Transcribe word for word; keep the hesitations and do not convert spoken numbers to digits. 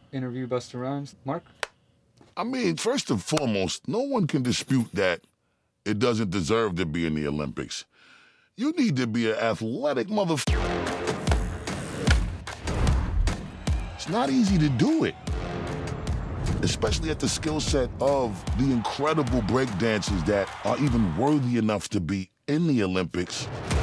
interview Busta Rhymes. Mark? I mean, first and foremost, no one can dispute that it doesn't deserve to be in the Olympics. You need to be an athletic motherfucker. It's not easy to do it, especially at the skill set of the incredible breakdancers that are even worthy enough to be in the Olympics.